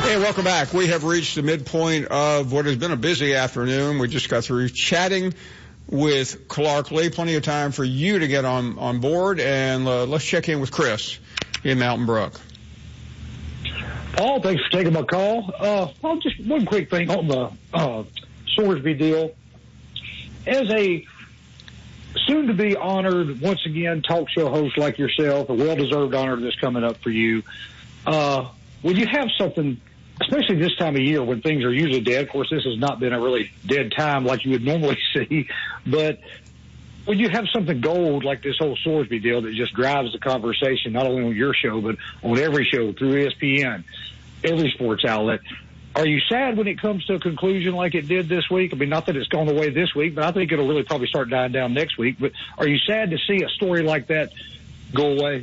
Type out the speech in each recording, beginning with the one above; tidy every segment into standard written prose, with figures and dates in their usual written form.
Hey, welcome back. We have reached the midpoint of what has been a busy afternoon. We just got through chatting with Clark Lea. Plenty of time for you to get on board, and let's check in with Chris in Mountain Brook. Paul, thanks for taking my call. Paul, just one quick thing on the Sorsby deal. As a soon-to-be honored, once again, talk show host like yourself, a well-deserved honor that's coming up for you, would you have something, especially this time of year when things are usually dead? Of course, this has not been a really dead time like you would normally see, but would you have something gold like this whole Sorsby deal that just drives the conversation, not only on your show, but on every show through ESPN, every sports outlet? Are you sad when it comes to a conclusion like it did this week? I mean, not that it's gone away this week, but I think it'll really probably start dying down next week. But are you sad to see a story like that go away?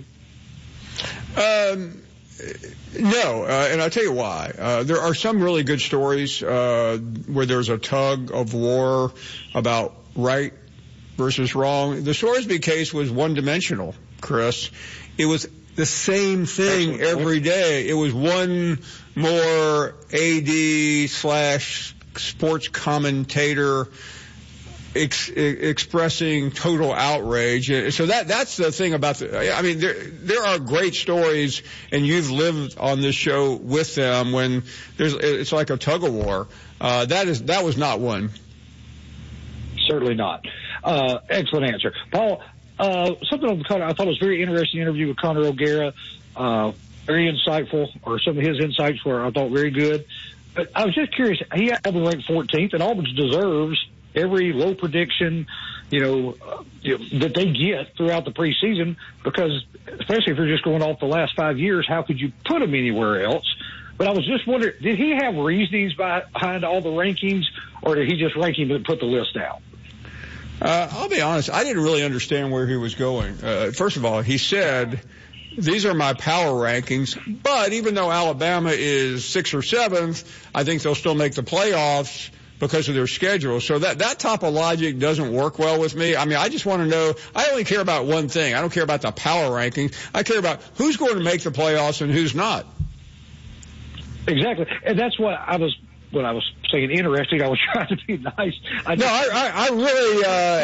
No, and I'll tell you why. There are some really good stories where there's a tug of war about right versus wrong. The Sorsby case was one-dimensional, Chris. It was the same thing every day. It was one more AD/sports commentator expressing total outrage. So that's the thing about I mean, there are great stories, and you've lived on this show with them when it's like a tug of war. That was not one. Certainly not. Excellent answer. Paul, something on Conor, I thought it was a very interesting interview with Conor O'Gara. Very insightful, or some of his insights were, I thought, very good. But I was just curious, he had Auburn ranked 14th, and Auburn deserves every low prediction, that they get throughout the preseason, because especially if you're just going off the last 5 years, how could you put them anywhere else? But I was just wondering, did he have reasonings behind all the rankings, or did he just rank him and put the list out? I'll be honest, I didn't really understand where he was going. First of all, he said, these are my power rankings, but even though Alabama is 6th or 7th, I think they'll still make the playoffs because of their schedule. So that type of logic doesn't work well with me. I mean, I just want to know, I only care about one thing. I don't care about the power rankings. I care about who's going to make the playoffs and who's not. Exactly. And that's what I was saying interesting. I was trying to be nice. I really,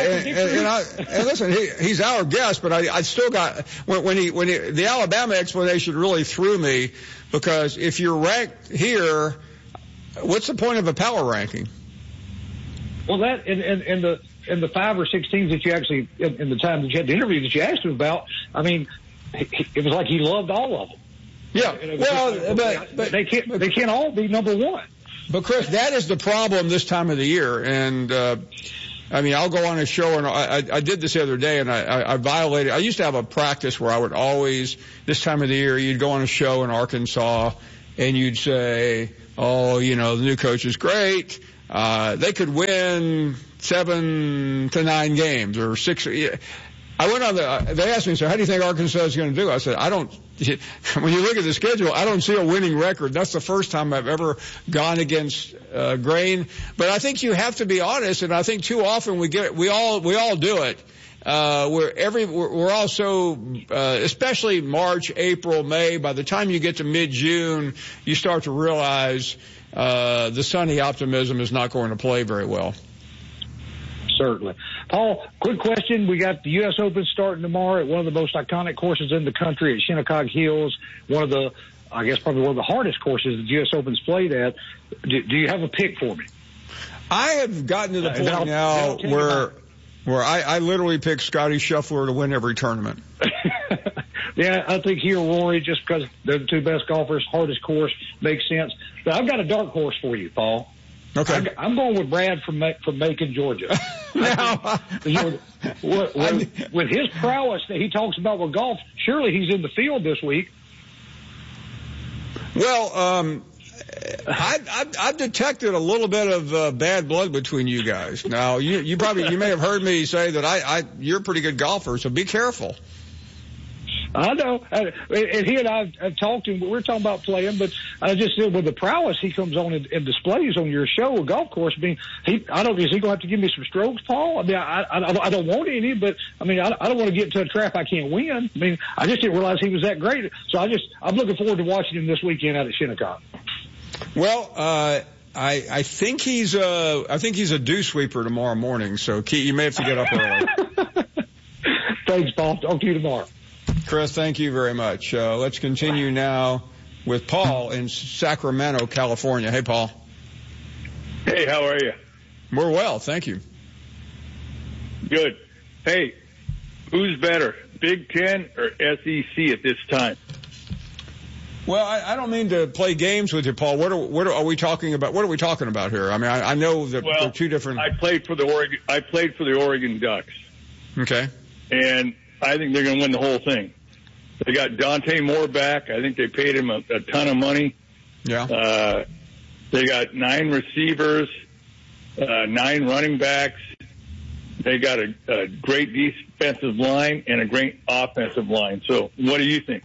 and listen, he's our guest, but I still got, when the Alabama explanation really threw me, because if you're ranked here, what's the point of a power ranking? Well, that in the 5 or 6 teams that you actually, in the time that you had the interview that you asked him about, I mean, it was like he loved all of them. Yeah, well, but they can't all be number one. But Chris, that is the problem this time of the year, and I mean, I'll go on a show, and I did this the other day, and I violated. I used to have a practice where I would always, this time of the year, you'd go on a show in Arkansas, and you'd say, oh, the new coach is great. They could win 7 to 9 games or 6. I went on they asked me, so how do you think Arkansas is going to do? I said, when you look at the schedule, I don't see a winning record. That's the first time I've ever gone against grain. But I think you have to be honest, and I think too often we all do it. We're also, especially March, April, May, by the time you get to mid-June, you start to realize the sunny optimism is not going to play very well. Certainly. Paul, quick question. We got the U.S. Open starting tomorrow at one of the most iconic courses in the country at Shinnecock Hills, one of the, I guess probably one of the hardest courses the U.S. Open's played at. Do you have a pick for me? I have gotten to the point now where I literally pick Scotty Scheffler to win every tournament. Yeah, I think he or Rory, just because they're the two best golfers, hardest course, makes sense. But I've got a dark horse for you, Paul. Okay. I'm going with Brad from Macon, Georgia. Now, with his prowess that he talks about with golf, surely he's in the field this week. Well, I've detected a little bit of bad blood between you guys. Now, you may have heard me say that you're a pretty good golfer, so be careful. I know, and he and I have talked, and we're talking about playing, but I just said with the prowess he comes on and displays on your show, a golf course. I mean, is he going to have to give me some strokes, Paul? I mean, I don't want any, but I mean, I don't want to get into a trap I can't win. I mean, I just didn't realize he was that great. So I'm looking forward to watching him this weekend out at Shinnecock. Well, I think he's a dew sweeper tomorrow morning, so you may have to get up early. Thanks, Paul. Talk to you tomorrow. Chris, thank you very much. Let's continue now with Paul in Sacramento, California. Hey, Paul. Hey, how are you? We're well, thank you. Good. Hey, who's better, Big Ten or SEC at this time? Well, I don't mean to play games with you, Paul. What are we talking about? What are we talking about here? I mean, I know that they're two different. I played for the Oregon Ducks. Okay. And I think they're going to win the whole thing. They got Dante Moore back. I think they paid him a ton of money. Yeah. They got 9 receivers, 9 running backs. They got a great defensive line and a great offensive line. So what do you think?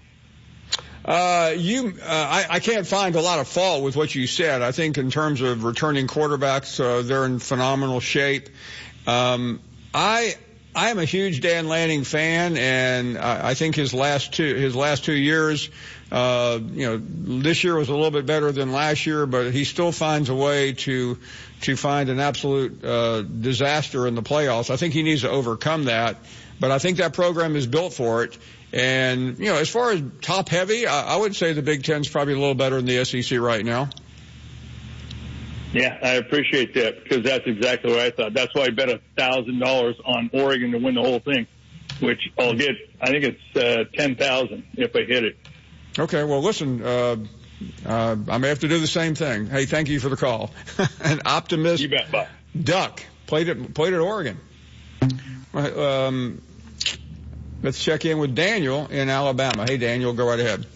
I can't find a lot of fault with what you said. I think in terms of returning quarterbacks, they're in phenomenal shape. I am a huge Dan Lanning fan, and I think his last 2 years, this year was a little bit better than last year, but he still finds a way to find an absolute disaster in the playoffs. I think he needs to overcome that, but I think that program is built for it. And, as far as top heavy, I would say the Big Ten's probably a little better than the SEC right now. Yeah, I appreciate that because that's exactly what I thought. That's why I bet $1,000 on Oregon to win the whole thing, which I'll get. I think it's $10,000 if I hit it. Okay, well, listen, I may have to do the same thing. Hey, thank you for the call. An optimist. You bet, Bob. Duck played at Oregon. Let's check in with Daniel in Alabama. Hey, Daniel, go right ahead.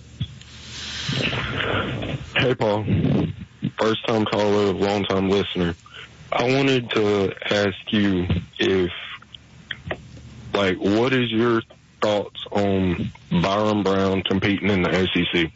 Hey, Paul. First time caller, long time listener. I wanted to ask you what is your thoughts on Byron Brown competing in the SEC?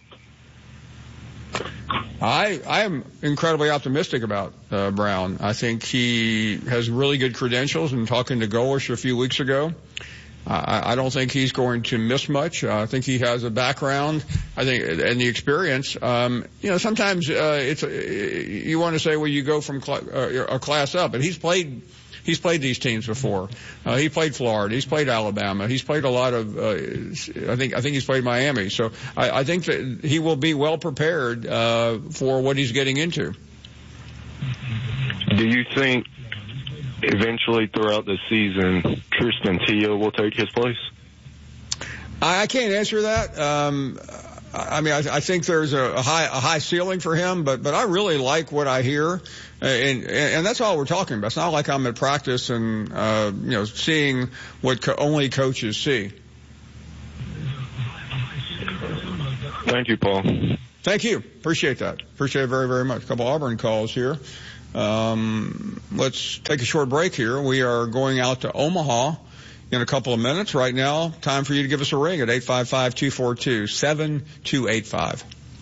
I am incredibly optimistic about Brown. I think he has really good credentials. And talking to Golish a few weeks ago, I don't think he's going to miss much. I think he has a background. I think, and the experience. Sometimes you want to say, well, you go from a class up, and he's played these teams before. He played Florida. He's played Alabama. He's played a lot of. I think he's played Miami. So I think that he will be well prepared for what he's getting into. Do you think eventually throughout the season, Tristan Tia will take his place? I can't answer that. I think there's a high ceiling for him, but I really like what I hear, and that's all we're talking about. It's not like I'm at practice and seeing what only coaches see. Thank you, Paul. Thank you. Appreciate that. Appreciate it very, very much. A couple Auburn calls here. Let's take a short break here. We are going out to Omaha in a couple of minutes. Right now, time for you to give us a ring at 855-242-7285.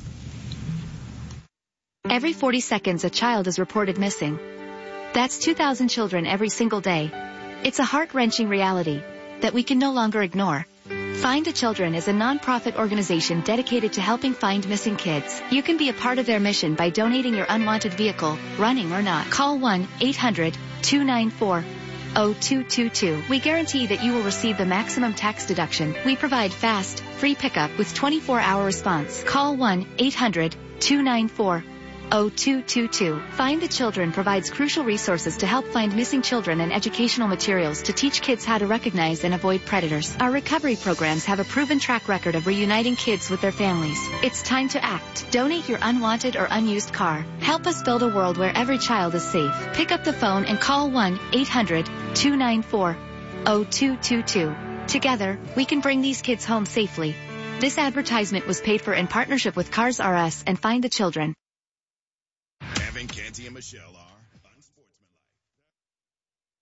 Every 40 seconds, a child is reported missing. That's 2,000 children every single day. It's a heart-wrenching reality that we can no longer ignore. Find the Children is a non-profit organization dedicated to helping find missing kids. You can be a part of their mission by donating your unwanted vehicle, running or not. Call 1-800-294-0222. We guarantee that you will receive the maximum tax deduction. We provide fast, free pickup with 24-hour response. Call 1-800-294-0222. Find the Children provides crucial resources to help find missing children and educational materials to teach kids how to recognize and avoid predators. Our recovery programs have a proven track record of reuniting kids with their families. It's time to act. Donate your unwanted or unused car. Help us build a world where every child is safe. Pick up the phone and call 1-800-294-0222. Together, we can bring these kids home safely. This advertisement was paid for in partnership with Cars R Us and Find the Children. Having Canty and Michelle